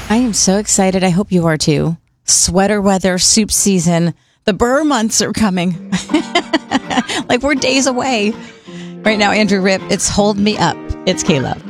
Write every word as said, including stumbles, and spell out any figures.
I am so excited. I hope you are too. Sweater weather, soup season. The Burr months are coming. Like we're days away. Right now, Andrew Ripp, it's Hold Me Up. It's Kayla.